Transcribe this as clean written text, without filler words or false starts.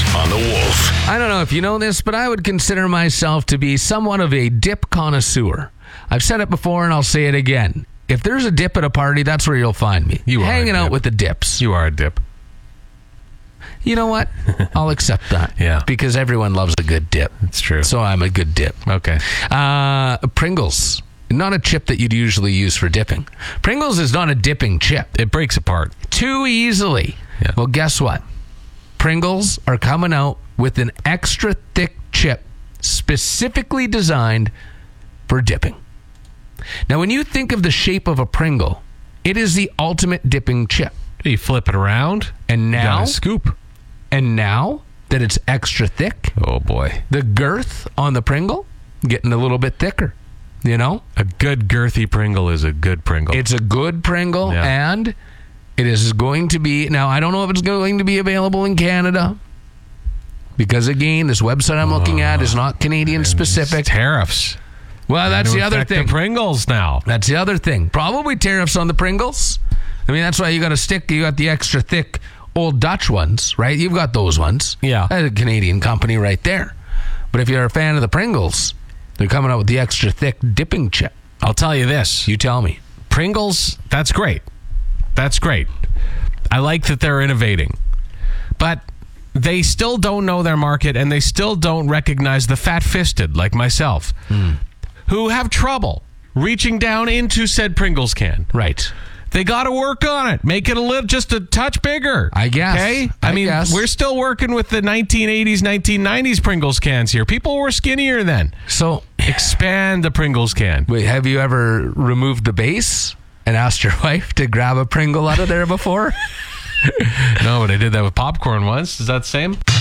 on The Wolf. I don't know if you know this, but I would consider myself to be somewhat of a dip connoisseur. I've said it before and I'll say it again. If there's a dip at a party, that's where you'll find me. You are hanging a out dip. with the dips. You are a dip. You know what? I'll accept that. Yeah. Because everyone loves a good dip. It's true. So I'm a good dip. Okay. Pringles. Not a chip that you'd usually use for dipping. Pringles is not a dipping chip. It breaks apart. Too easily. Yeah. Well, guess what? Pringles are coming out with an extra thick chip specifically designed for dipping. Now, when you think of the shape of a Pringle, it is the ultimate dipping chip. You flip it around, And you got now, a scoop. that it's extra thick, Oh, boy. the girth on the Pringle getting a little bit thicker. You know? A good girthy Pringle is a good Pringle. It's a good Pringle, Yeah. and it is going to be... Now, I don't know if it's going to be available in Canada, because, again, this website I'm looking at is not Canadian-specific. Tariffs. Well, that's To the other affect thing. The Pringles now. That's the other thing. Probably tariffs on the Pringles. I mean, that's why you got the extra thick Old Dutch ones, right? You've got those ones. Yeah. That's a Canadian company right there. But if you're a fan of the Pringles, they're coming out with the extra thick dipping chip. I'll tell you this. You tell me. Pringles, that's great. That's great. I like that they're innovating. But they still don't know their market, and they still don't recognize the fat-fisted like myself who have trouble reaching down into said Pringles can. Right. They got to work on it. Make it just a touch bigger. I guess. Okay? I mean, guess. we're still working with the 1980s, 1990s Pringles cans here. People were skinnier then. So, Expand the Pringles can. wait, have you ever removed the base and asked your wife to grab a Pringle out of there before? No, but I did that with popcorn once. Is that the same?